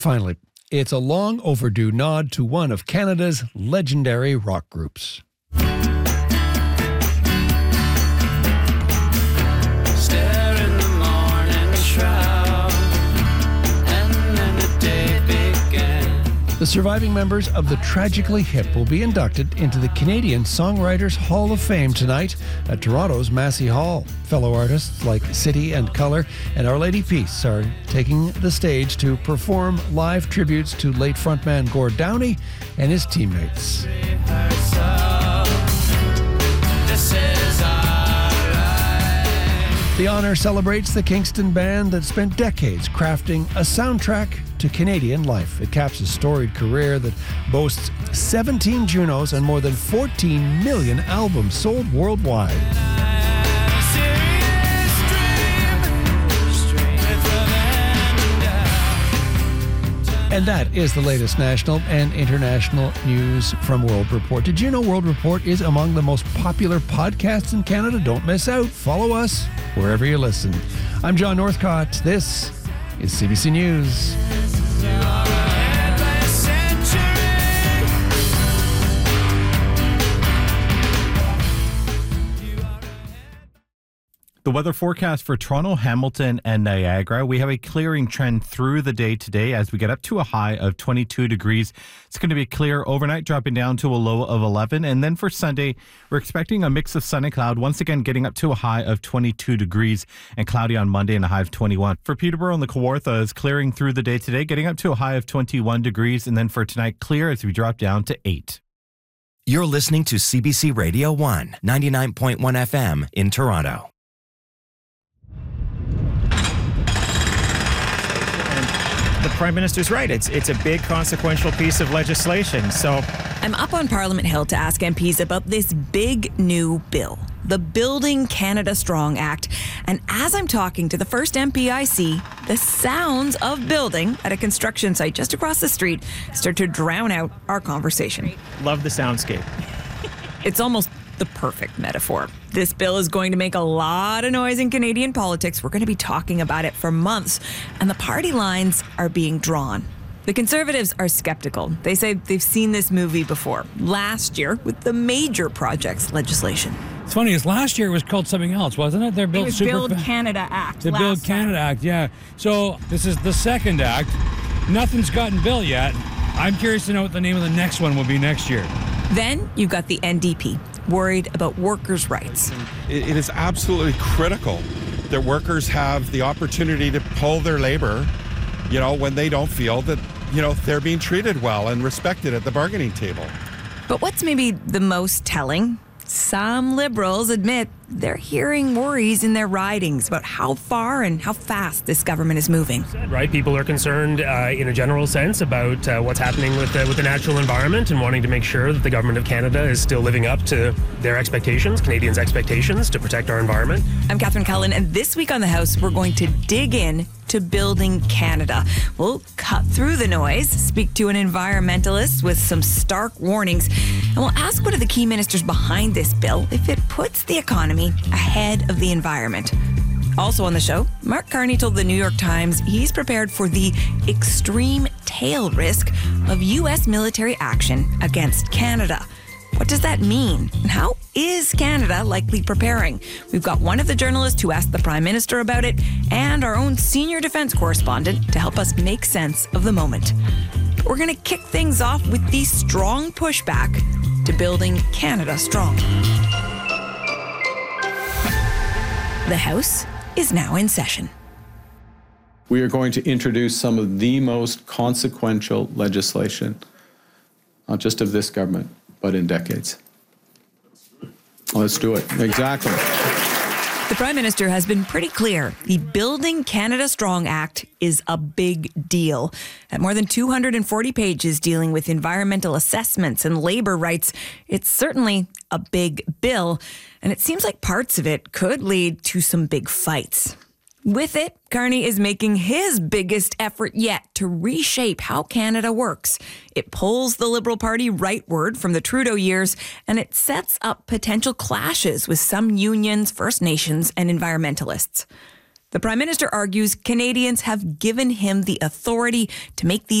Finally, it's a long overdue nod to one of Canada's legendary rock groups. The surviving members of the Tragically Hip will be inducted into the Canadian Songwriters Hall of Fame tonight at Toronto's Massey Hall. Fellow artists like City and Colour and Our Lady Peace are taking the stage to perform live tributes to late frontman Gord Downie and his teammates. The honour celebrates the Kingston band that spent decades crafting a soundtrack to Canadian life. It caps a storied career that boasts 17 Junos and more than 14 million albums sold worldwide. And that is the latest national and international news from World Report. Did you know World Report is among the most popular podcasts in Canada? Don't miss out. Follow us wherever you listen. I'm John Northcott. This is CBC News. The weather forecast for Toronto, Hamilton, and Niagara. We have a clearing trend through the day today as we get up to a high of 22 degrees. It's going to be clear overnight, dropping down to a low of 11. And then for Sunday, we're expecting a mix of sun and cloud, once again getting up to a high of 22 degrees and cloudy on Monday and a high of 21. For Peterborough and the Kawartha is clearing through the day today, getting up to a high of 21 degrees. And then for tonight, clear as we drop down to 8. You're listening to CBC Radio 1, 99.1 FM in Toronto. The Prime Minister's right. It's a big consequential piece of legislation. So I'm up on Parliament Hill to ask MPs about this big new bill, the Building Canada Strong Act. And as I'm talking to the first MP I see, the sounds of building at a construction site just across the street start to drown out our conversation. Love the soundscape. It's almost the perfect metaphor. This bill is going to make a lot of noise in Canadian politics. We're going to be talking about it for months, and the party lines are being drawn. The Conservatives are skeptical. They say they've seen this movie before, last year with the major projects legislation. It's funny, is last year it was called something else, wasn't it? It was Build Canada Act. The Build Canada Act, yeah. So this is the second act. Nothing's gotten built yet. I'm curious to know what the name of the next one will be next year. Then you've got the NDP, worried about workers' rights. It is absolutely critical that workers have the opportunity to pull their labor, when they don't feel that, they're being treated well and respected at the bargaining table. But what's maybe the most telling? Some Liberals admit they're hearing worries in their ridings about how far and how fast this government is moving. Right, people are concerned in a general sense about what's happening with the natural environment and wanting to make sure that the government of Canada is still living up to their expectations, Canadians' expectations to protect our environment. I'm Catherine Cullen, and this week on The House, we're going to dig in to Building Canada. We'll cut through the noise, speak to an environmentalist with some stark warnings, and we'll ask what are the key ministers behind this bill if it puts the economy ahead of the environment. Also on the show, Mark Carney told the New York Times he's prepared for the extreme tail risk of U.S. military action against Canada. What does that mean? And how is Canada likely preparing? We've got one of the journalists who asked the Prime Minister about it and our own senior defense correspondent to help us make sense of the moment. We're going to kick things off with the strong pushback to Building Canada Strong. The House is now in session. We are going to introduce some of the most consequential legislation, not just of this government, but in decades. Let's do it. Exactly. The Prime Minister has been pretty clear. The Building Canada Strong Act is a big deal. At more than 240 pages dealing with environmental assessments and labor rights, it's certainly a big bill, and it seems like parts of it could lead to some big fights. With it, Carney is making his biggest effort yet to reshape how Canada works. It pulls the Liberal Party rightward from the Trudeau years, and it sets up potential clashes with some unions, First Nations, and environmentalists. The Prime Minister argues Canadians have given him the authority to make these